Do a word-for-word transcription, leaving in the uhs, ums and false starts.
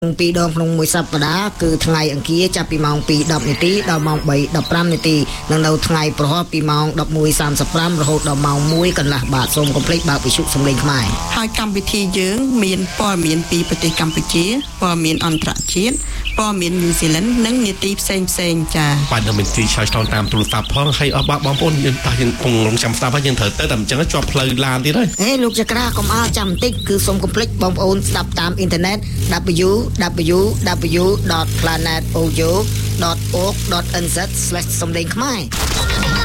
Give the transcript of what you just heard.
ពីរដងក្នុងមួយសប្តាហ៍គឺថ្ងៃអង្គារចាប់ពីម៉ោង ពីរ ដប់នាទីដល់ម៉ោង បី ដប់ប្រាំ នាទីនិងនៅថ្ងៃព្រហស្បតិ៍ពីម៉ោង ដប់មួយ សាមសិបប្រាំ រហូតដល់ម៉ោង មួយ កន្លះបាទសូមកុំភ្លេចបើកវិទ្យុសំឡេងខ្មែរហើយកម្មវិធីយើងមានព័ត៌មានពីប្រទេសកម្ពុជាព័ត៌មានអន្តរជាតិព័ត៌មានញូហ្សេឡង់និងនីតិផ្សេងផ្សេងចា៎បាទនៅមានទីឆ្លើយឆ្លងតាមទូរស័ព្ទផងហើយអស់បងប្អូនយើងតោះយើងពងរងចាំស្ដាប់ហើយយើងត្រូវទៅតែអញ្ចឹងជាប់ផ្លូវឡានទៀតហើយហេលោកចក្រាកុំអល់ចាំបន្តិចគឺសូមកុំភ្លេចបងប្អូនស្ដាប់តាមអ៊ីនធឺណិត double u double u double u dot planet audio dot org dot n z សំឡេងខ្មែរ